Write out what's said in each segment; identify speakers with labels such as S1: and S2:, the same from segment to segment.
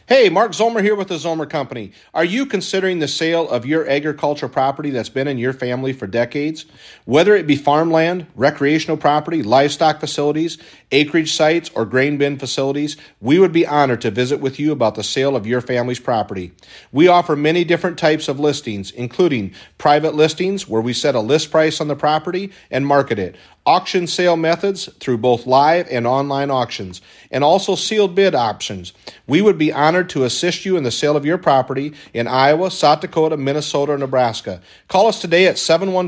S1: Hey, Mark Zomer here with the Zomer Company. Are you considering the sale of your agricultural property that's been in your family for decades? Whether it be farmland, recreational property, livestock facilities, acreage sites, or grain bin facilities, we would be honored to visit with you about the sale of your family's property. We offer many different types of listings, including private listings where we set a list price on the property and market it, auction sale methods through both live and online auctions, and also sealed bid options. We would be honored to assist you in the sale of your property in Iowa, South Dakota, Minnesota, or Nebraska. Call us today at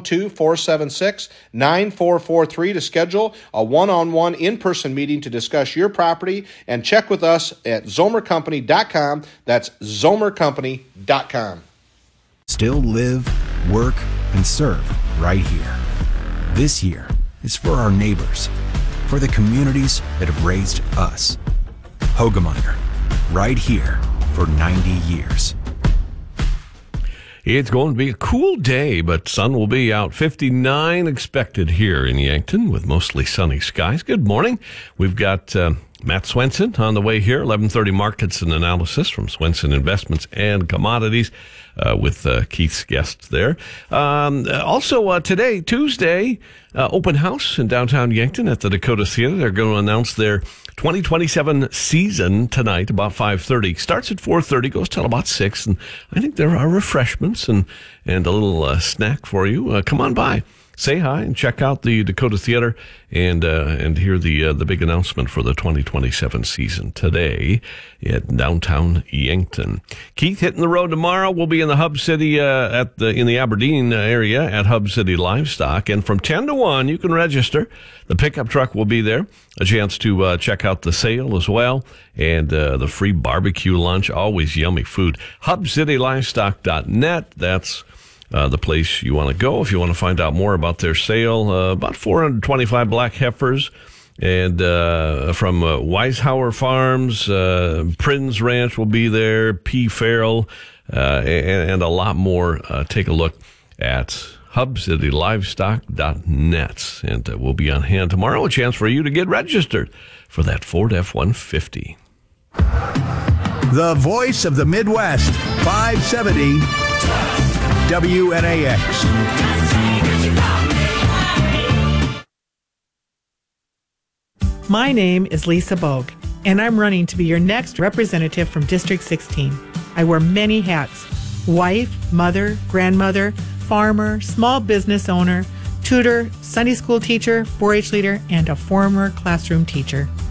S1: 712-476-9443 to schedule a one-on-one in-person meeting to discuss your property, and check with us at zomercompany.com. That's zomercompany.com.
S2: Still live, work, and serve right here. This year is for our neighbors, for the communities that have raised us. Hoegemeyer, right here for 90 years.
S3: It's going to be a cool day, but sun will be out. 59 expected here in Yankton with mostly sunny skies. Good morning. We've got Matt Swenson on the way here, 11:30 Markets and Analysis from Swenson Investments and Commodities with Keith's guests there. Also, today, Tuesday, open house in downtown Yankton at the Dakota Theater. They're going to announce their 2027 season tonight about 5:30. Starts at 4:30, goes till about 6, and I think there are refreshments and a little snack for you. Come on by. Say hi and check out the Dakota Theater and hear the big announcement for the 2027 season today at downtown Yankton. Keith hitting the road tomorrow. We'll be in the Hub City in the Aberdeen area at Hub City Livestock, and from 10 to 1 you can register. The pickup truck will be there. A chance to check out the sale as well, and the free barbecue lunch. Always yummy food. HubCityLivestock.net. That's the place you want to go if you want to find out more about their sale. About 425 black heifers and from Weishauer Farms, Prinz Ranch will be there, Farrell, and a lot more. Take a look at HubCityLivestock.net, and we'll be on hand tomorrow. A chance for you to get registered for that Ford F-150.
S4: The voice of the Midwest, 570 WNAX.
S5: My name is Lisa Bogue, and I'm running to be your next representative from District 16. I wear many hats: wife, mother, grandmother, farmer, small business owner, tutor, Sunday school teacher, 4-H leader, and a former classroom teacher.